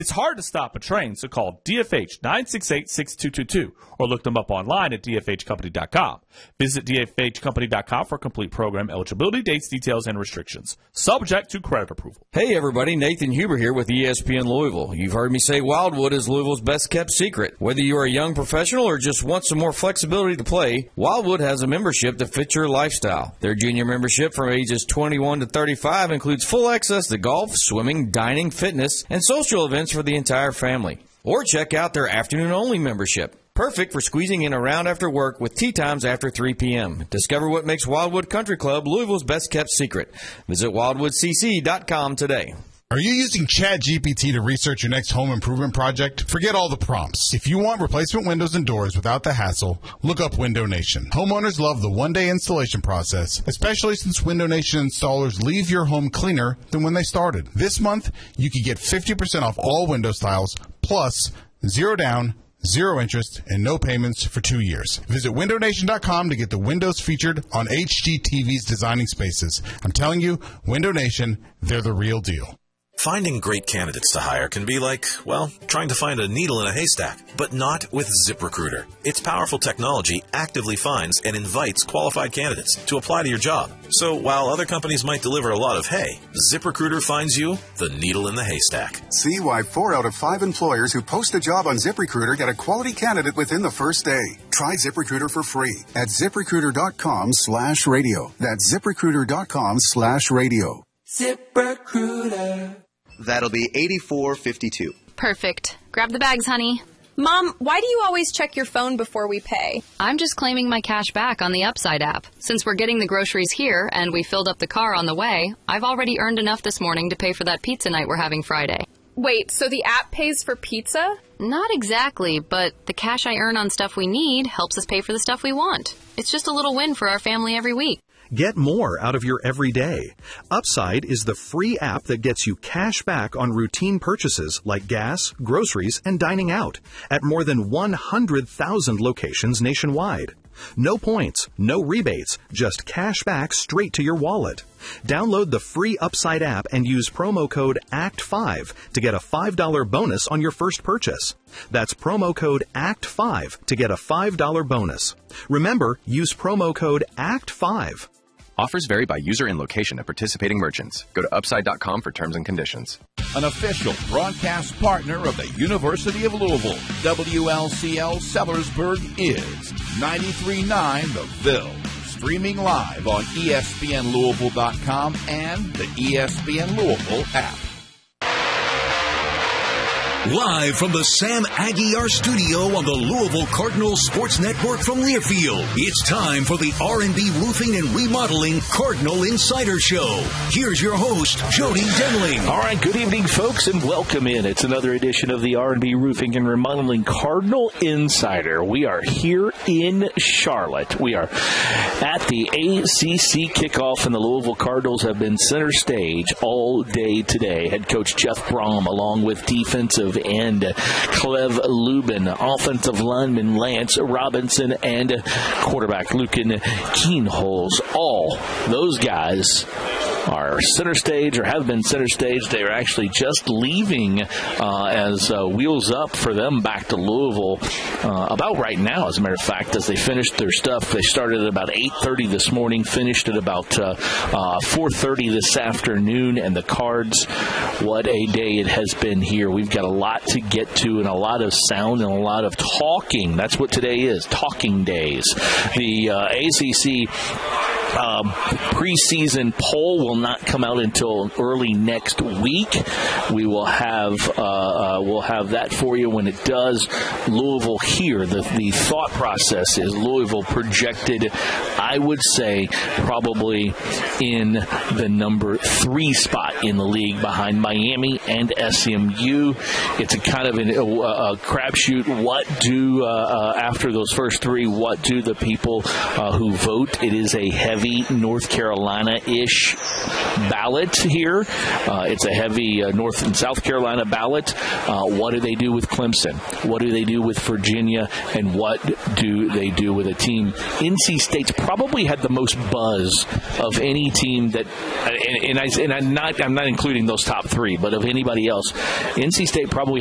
It's hard to stop a train, so call DFH 968-6222 or look them up online at dfhcompany.com. Visit dfhcompany.com for complete program eligibility, dates, details, and restrictions. Subject to credit approval. Hey everybody, Nathan Huber here with ESPN Louisville. You've heard me say Wildwood is Louisville's best kept secret. Whether you are a young professional or just want some more flexibility to play, Wildwood has a membership that fits your lifestyle. Their junior membership from ages 21 to 35 includes full access to golf, swimming, dining, fitness, and social events for the entire family. Or check out their afternoon-only membership. Perfect for squeezing in around after work with tea times after 3 p.m. Discover what makes Wildwood Country Club Louisville's best-kept secret. Visit wildwoodcc.com today. Are you using ChatGPT to research your next home improvement project? Forget all the prompts. If you want replacement windows and doors without the hassle, look up Window Nation. Homeowners love the one-day installation process, especially since Window Nation installers leave your home cleaner than when they started. This month, you can get 50% off all window styles, plus 0 down, 0 interest, and no payments for 2 years. Visit WindowNation.com to get the windows featured on HGTV's Designing Spaces. I'm telling you, Window Nation, they're the real deal. Finding great candidates to hire can be like, well, trying to find a needle in a haystack, but not with ZipRecruiter. Its powerful technology actively finds and invites qualified candidates to apply to your job. So while other companies might deliver a lot of hay, ZipRecruiter finds you the needle in the haystack. See why 4 out of 5 employers who post a job on ZipRecruiter get a quality candidate within the first day. Try ZipRecruiter for free at ZipRecruiter.com/radio. That's ZipRecruiter.com/radio. ZipRecruiter. That'll be $84.52. Perfect. Grab the bags, honey. Mom, why do you always check your phone before we pay? I'm just claiming my cash back on the Upside app. Since we're getting the groceries here and we filled up the car on the way, I've already earned enough this morning to pay for that pizza night we're having Friday. Wait, so the app pays for pizza? Not exactly, but the cash I earn on stuff we need helps us pay for the stuff we want. It's just a little win for our family every week. Get more out of your everyday. Upside is the free app that gets you cash back on routine purchases like gas, groceries, and dining out at more than 100,000 locations nationwide. No points, no rebates, just cash back straight to your wallet. Download the free Upside app and use promo code ACT5 to get a $5 bonus on your first purchase. That's promo code ACT5 to get a $5 bonus. Remember, use promo code ACT5. Offers vary by user and location of participating merchants. Go to Upside.com for terms and conditions. An official broadcast partner of the University of Louisville, WLCL Sellersburg is 93.9 The Ville. Streaming live on ESPNLouisville.com and the ESPN Louisville app. Live from the Sam Aguiar studio on the Louisville Cardinals Sports Network from Learfield, it's time for the R&B Roofing and Remodeling Cardinal Insider Show. Here's your host, Jody Denling. All right, good evening, folks, and welcome in. It's another edition of the R&B Roofing and Remodeling Cardinal Insider. We are here in Charlotte. We are at the ACC kickoff, and the Louisville Cardinals have been center stage all day today. Head coach Jeff Brom, along with defensive end Clev Lubin, offensive lineman Lance Robinson, and quarterback Lucan Keenholz. All those guys are center stage or have been center stage. They are actually just leaving as wheels up for them back to Louisville about right now, as a matter of fact, as they finished their stuff. They started at about 8:30 this morning, finished at about 4:30 this afternoon, and the Cards, what a day it has been here. We've got a lot to get to and a lot of sound and a lot of talking. That's what today is, talking days. The ACC preseason poll will not come out until early next week. We will have that for you when it does. Louisville here, the thought process is Louisville projected, I would say, probably in the number 3 spot in the league behind Miami and SMU. It's a kind of a crapshoot. What do, after those first 3, what do the people who vote? It is a heavy heavy North Carolina-ish ballot here. It's a heavy North and South Carolina ballot. What do they do with Clemson? What do they do with Virginia? And what do they do with a team? NC State's probably had the most buzz of any team that, and I'm not including those top three, but of anybody else. NC State probably